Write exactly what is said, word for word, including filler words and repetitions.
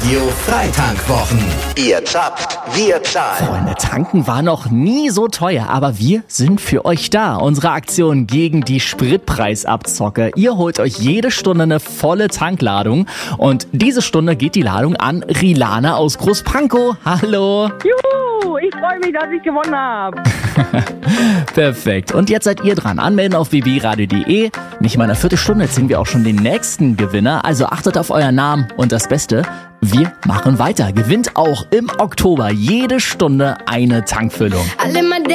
Radio Freitankwwochen. Ihr zapft, wir zahlen. Freunde, tanken war noch nie so teuer, aber wir sind für euch da. Unsere Aktion gegen die Spritpreisabzocke. Ihr holt euch jede Stunde eine volle Tankladung und diese Stunde geht die Ladung an Rilana aus Großpankow. Hallo. Juhu, ich freue mich, dass ich gewonnen habe. Perfekt. Und jetzt seid ihr dran. Anmelden auf w w radio punkt d e. Nicht mal in einer Viertelstunde ziehen wir auch schon den nächsten Gewinner. Also achtet auf euren Namen und das Beste, wir machen weiter. Gewinnt auch im Oktober jede Stunde eine Tankfüllung. Alle